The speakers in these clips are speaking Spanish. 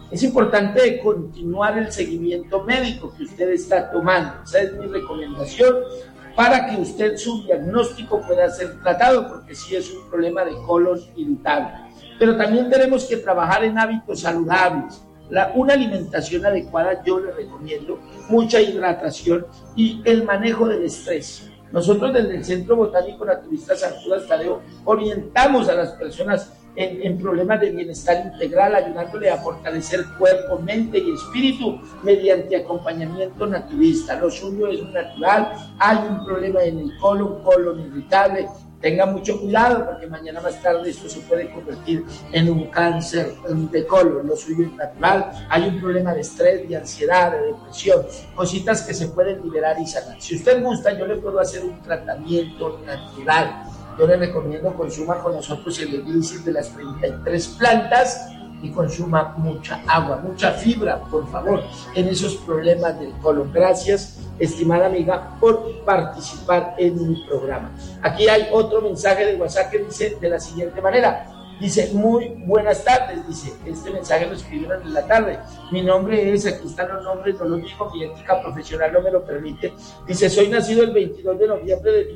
Es importante continuar el seguimiento médico que usted está tomando. Esa es mi recomendación para que usted su diagnóstico pueda ser tratado, porque sí es un problema de colon irritable. Pero también tenemos que trabajar en hábitos saludables. Una alimentación adecuada, yo le recomiendo mucha hidratación y el manejo del estrés. Nosotros desde el Centro Botánico Naturista San Judas Tadeo orientamos a las personas en problemas de bienestar integral, ayudándole a fortalecer cuerpo, mente y espíritu mediante acompañamiento naturista. Lo suyo es natural, hay un problema en el colon irritable. Tenga mucho cuidado porque mañana más tarde esto se puede convertir en un cáncer de colon. Lo suyo es natural. Hay un problema de estrés, de ansiedad, de depresión, cositas que se pueden liberar y sanar. Si usted gusta, yo le puedo hacer un tratamiento natural. Yo le recomiendo consuma con nosotros el elixir de las 33 plantas y consuma mucha agua, mucha fibra, por favor, en esos problemas del colon. Gracias, estimada amiga, por participar en mi programa. Aquí hay otro mensaje de WhatsApp que dice de la siguiente manera. Dice, muy buenas tardes, dice, este mensaje lo escribieron en la tarde. Mi nombre es, aquí están los nombres, no los digo, mi ética profesional no me lo permite. Dice, soy nacido el 22 de noviembre de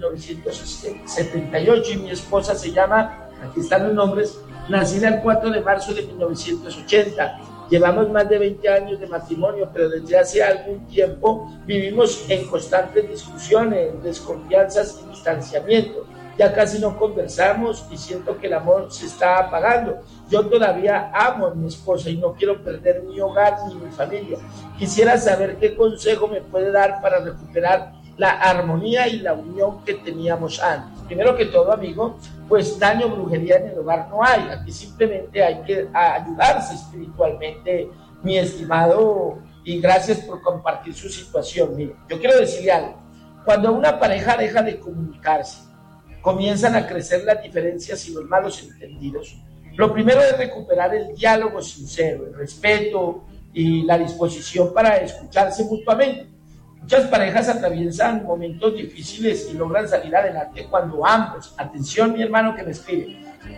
1978 y mi esposa se llama, aquí están los nombres, nacida el 4 de marzo de 1980. Llevamos más de 20 años de matrimonio, pero desde hace algún tiempo vivimos en constantes discusiones, desconfianzas y distanciamiento. Ya casi no conversamos y siento que el amor se está apagando. Yo todavía amo a mi esposa y no quiero perder mi hogar ni mi familia. Quisiera saber qué consejo me puede dar para recuperar la armonía y la unión que teníamos antes. Primero que todo, amigo, pues daño, brujería en el hogar no hay. Aquí simplemente hay que ayudarse espiritualmente, mi estimado, y gracias por compartir su situación. Mire, yo quiero decirle algo. Cuando una pareja deja de comunicarse, comienzan a crecer las diferencias y los malos entendidos. Lo primero es recuperar el diálogo sincero, el respeto y la disposición para escucharse mutuamente. Muchas parejas atraviesan momentos difíciles y logran salir adelante cuando ambos, atención mi hermano que me escribe,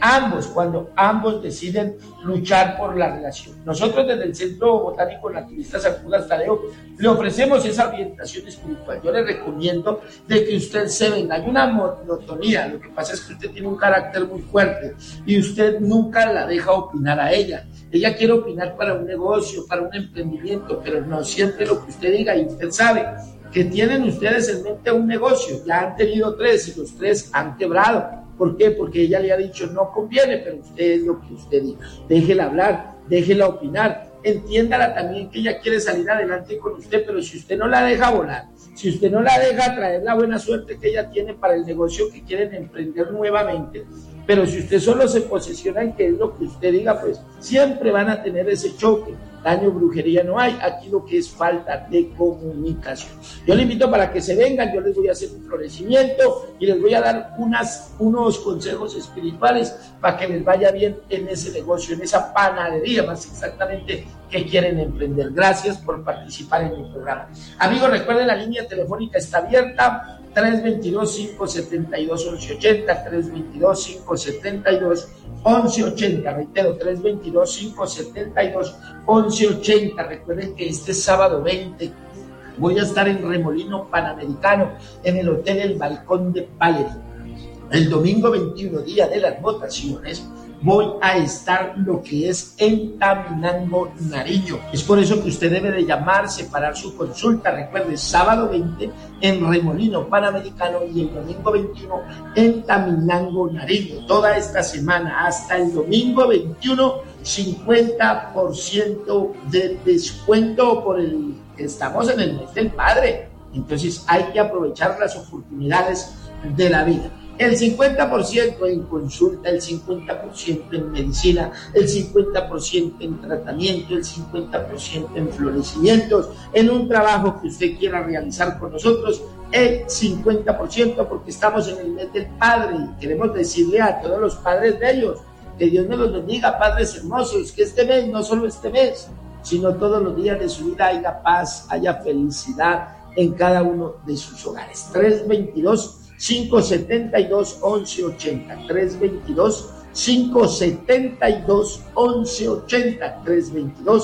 cuando ambos deciden luchar por la relación. Nosotros desde el Centro Botánico Naturista San Judas Tadeo le ofrecemos esa orientación espiritual. Yo le recomiendo de que usted se venga. Hay una monotonía, lo que pasa es que usted tiene un carácter muy fuerte y usted nunca la deja opinar a ella. Ella quiere opinar para un negocio, para un emprendimiento, pero no siempre lo que usted diga, y usted sabe que tienen ustedes en mente un negocio. Ya han tenido 3 y los 3 han quebrado. ¿Por qué? Porque ella le ha dicho no conviene, pero usted es lo que usted diga. Déjela hablar, déjela opinar, entiéndala también que ella quiere salir adelante con usted, pero si usted no la deja volar, si usted no la deja traer la buena suerte que ella tiene para el negocio que quieren emprender nuevamente, pero si usted solo se posesiona en que es lo que usted diga, pues siempre van a tener ese choque. Daño, brujería no hay, aquí lo que es falta de comunicación. Yo le invito para que se vengan, yo les voy a hacer un florecimiento y les voy a dar unos consejos espirituales para que les vaya bien en ese negocio, en esa panadería más exactamente que quieren emprender. Gracias por participar en mi programa. Amigos, recuerden, la línea telefónica está abierta, 322-572-1180, 322-572-1180, reitero, 322-572-1180. Recuerden que este sábado 20 voy a estar en Remolino Panamericano, en el Hotel El Balcón de Palerín. El domingo 21, día de las votaciones, voy a estar lo que es en Taminango, Nariño. Es por eso que usted debe de llamar, separar su consulta. Recuerde, sábado 20 en Remolino Panamericano y el domingo 21 en Taminango, Nariño. Toda esta semana hasta el domingo 21, 50% de descuento por el que estamos en el mes del padre. Entonces hay que aprovechar las oportunidades de la vida. El 50% en consulta, el 50% en medicina, el 50% en tratamiento, el 50% en florecimientos, en un trabajo que usted quiera realizar con nosotros, el 50%, porque estamos en el mes del padre y queremos decirle a todos los padres de ellos que Dios me los bendiga, padres hermosos, que este mes, no solo este mes, sino todos los días de su vida haya paz, haya felicidad en cada uno de sus hogares. 322-572-1180, 322-572-1180, 322